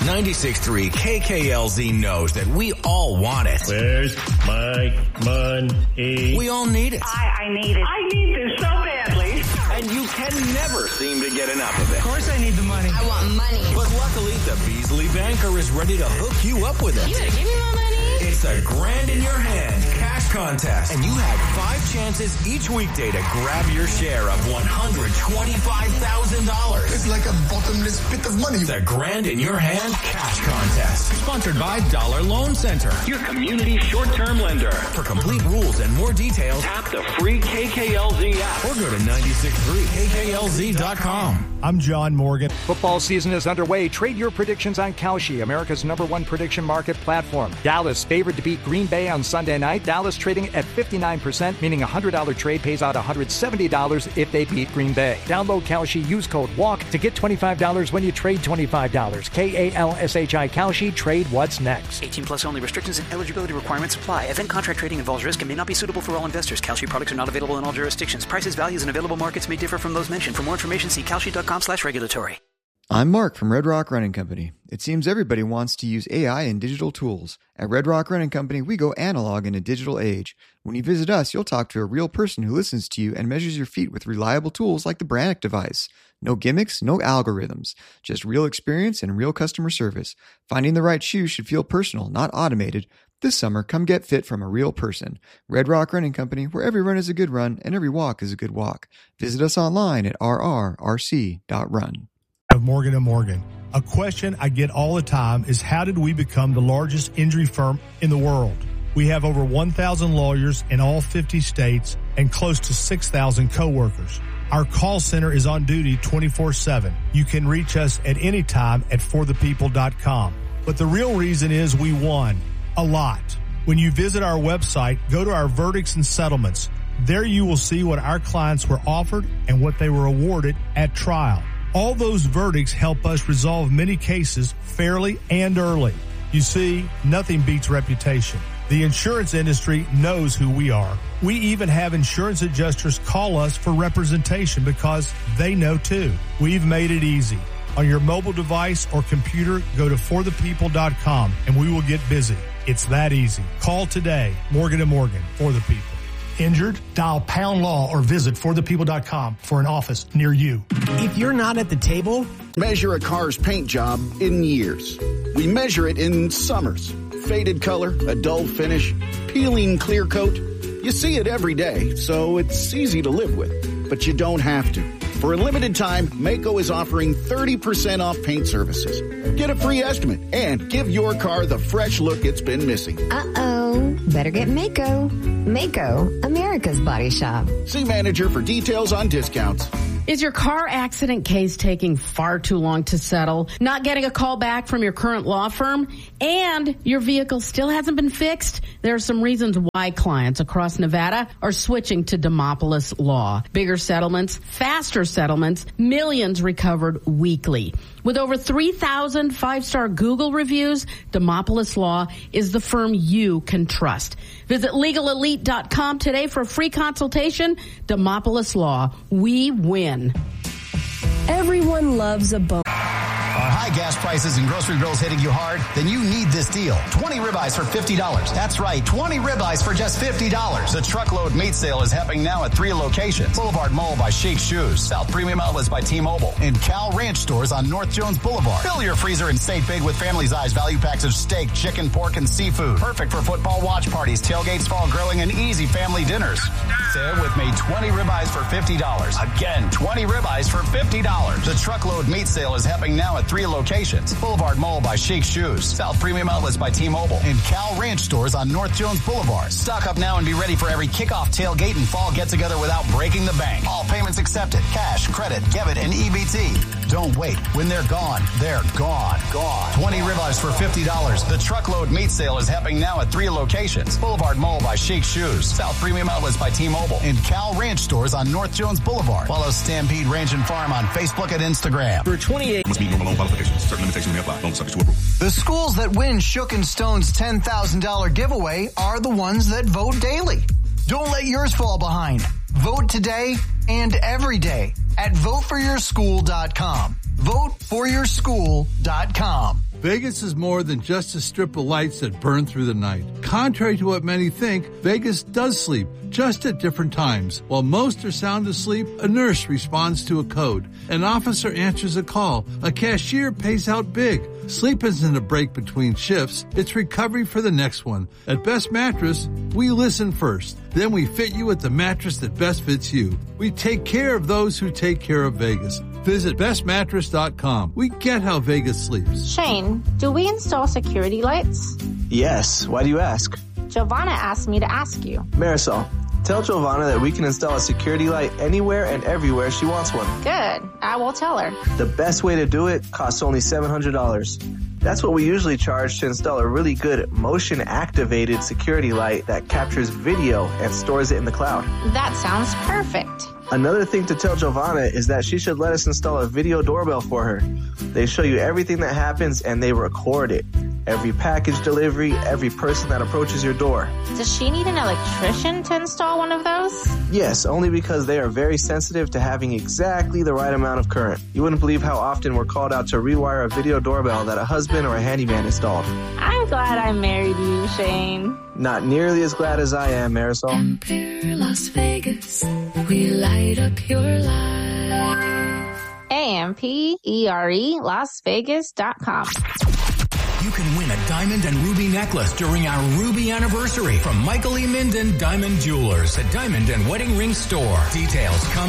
96.3 KKLZ knows that we all want it. Where's my money? We all need it. I need it. I need this so badly. And you can never seem to get enough of it. Of course I need the money. I want money. But luckily, the Beasley Banker is ready to hook you up with it. You better give me my money. It's a grand in your hand cash contest. And you have 5 chances each weekday to grab your share of $125,000. It's like a bottomless pit of money. The grand in your hand cash contest. Sponsored by Dollar Loan Center, your community short-term lender. For complete rules and more details, tap the free KKLZ app or go to 963KKLZ.com. I'm John Morgan. Football season is underway. Trade your predictions on Kalshi, America's #1 prediction market platform. Dallas favored to beat Green Bay on Sunday night. Dallas trading at 59%, meaning a $100 trade pays out $170 if they beat Green Bay. Download Kalshi, use code WALK to get $25 when you trade $25. KALSHI Kalshi, trade what's next. 18 plus only. Restrictions and eligibility requirements apply. Event contract trading involves risk and may not be suitable for all investors. Kalshi products are not available in all jurisdictions. Prices, values, and available markets may differ from those mentioned. For more information, see kalshi.com/regulatory. I'm Mark from Red Rock Running Company. It seems everybody wants to use AI and digital tools. At Red Rock Running Company, we go analog in a digital age. When you visit us, you'll talk to a real person who listens to you and measures your feet with reliable tools like the Brannock device. No gimmicks, no algorithms, just real experience and real customer service. Finding the right shoe should feel personal, not automated. This summer, come get fit from a real person. Red Rock Running Company, where every run is a good run and every walk is a good walk. Visit us online at rrrc.run. Of Morgan & Morgan. A question I get all the time is, how did we become the largest injury firm in the world? We have over 1,000 lawyers in all 50 states and close to 6,000 coworkers. Our call center is on duty 24/7. You can reach us at any time at forthepeople.com. But the real reason is we won a lot. When you visit our website, go to our verdicts and settlements. There you will see what our clients were offered and what they were awarded at trial. All those verdicts help us resolve many cases fairly and early. You see, nothing beats reputation. The insurance industry knows who we are. We even have insurance adjusters call us for representation because they know too. We've made it easy. On your mobile device or computer, go to forthepeople.com and we will get busy. It's that easy. Call today. Morgan & Morgan, for the people. Injured? Dial pound law or visit forthepeople.com for an office near you. If you're not at the table, measure a car's paint job in years. We measure it in summers. Faded color, a dull finish, peeling clear coat. You see it every day, so it's easy to live with. But you don't have to. For a limited time, Maaco is offering 30% off paint services. Get a free estimate and give your car the fresh look it's been missing. Uh-oh. Better get Maaco. Maaco, America's Body Shop. See manager for details on discounts. Is your car accident case taking far too long to settle? Not getting a call back from your current law firm? And your vehicle still hasn't been fixed? There are some reasons why clients across Nevada are switching to Demopolis Law. Bigger settlements, faster settlements, millions recovered weekly. With over 3,000 five-star Google reviews, Demopolis Law is the firm you can trust. Visit LegalElite.com today for a free consultation. Demopolis Law. We win. Everyone loves a bone. Are high gas prices and grocery bills hitting you hard? Then you need this deal. 20 ribeyes for $50. That's right, 20 ribeyes for just $50. The truckload meat sale is happening now at 3 locations. Boulevard Mall by Chic Shoes, South Premium Outlets by T-Mobile, and Cal Ranch stores on North Jones Boulevard. Fill your freezer and stay big with family size value packs of steak, chicken, pork, and seafood. Perfect for football watch parties, tailgates, fall grilling, and easy family dinners. Say it with me, 20 ribeyes for $50. Again, 20 ribeyes for $50. The truckload meat sale is happening now at 3 locations. Boulevard Mall by Chic Shoes, South Premium Outlets by T-Mobile, and Cal Ranch stores on North Jones Boulevard. Stock up now and be ready for every kickoff, tailgate, and fall get-together without breaking the bank. All payments accepted. Cash, credit, debit, and EBT. Don't wait. When they're gone, they're gone. Gone. 20 ribeyes for $50. The truckload meat sale is happening now at 3 locations. Boulevard Mall by Chic Shoes, South Premium Outlets by T-Mobile, and Cal Ranch stores on North Jones Boulevard. Follow Stampede Ranch and Farm on Facebook and Instagram. For 28 must meet normal loan qualifications. Certain limitations may apply. Loan subject to approval. The schools that win Shook and Stone's $10,000 giveaway are the ones that vote daily. Don't let yours fall behind. Vote today and every day at voteforourSchool.com. VoteforourSchool.com. Vegas is more than just a strip of lights that burn through the night. Contrary to what many think, Vegas does sleep, just at different times. While most are sound asleep, a nurse responds to a code. An officer answers a call. A cashier pays out big. Sleep isn't a break between shifts. It's recovery for the next one. At Best Mattress, we listen first. Then we fit you with the mattress that best fits you. We take care of those who take care of Vegas. Visit bestmattress.com. We get how Vegas sleeps. Shane, do we install security lights? Yes. Why do you ask? Giovanna asked me to ask you. Marisol, tell Giovanna that we can install a security light anywhere and everywhere she wants one. Good. I will tell her. The best way to do it costs only $700. That's what we usually charge to install a really good motion-activated security light that captures video and stores it in the cloud. That sounds perfect. Another thing to tell Giovanna is that she should let us install a video doorbell for her. They show you everything that happens and they record it. Every package delivery, every person that approaches your door. Does she need an electrician to install one of those? Yes, only because they are very sensitive to having exactly the right amount of current. You wouldn't believe how often we're called out to rewire a video doorbell that a husband or a handyman installed. I'm glad I married you, Shane. Not nearly as glad as I am, Marisol. Empire Las Vegas, we light up your life. AMPERE LasVegas.com. You can win a diamond and ruby necklace during our Ruby anniversary from Michael E. Minden Diamond Jewelers, a diamond and wedding ring store. Details come